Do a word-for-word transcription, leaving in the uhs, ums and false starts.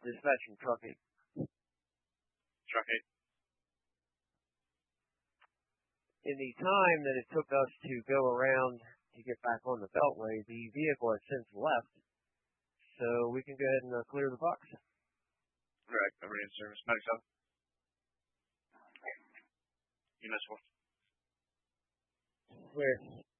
Dispatching truck eight. Truck eight. In the time that it took us to go around to get back on the beltway, the vehicle has since left, so we can go ahead and uh, clear the box. Correct. Everybody in service. Medic seven. Unit four. Clear.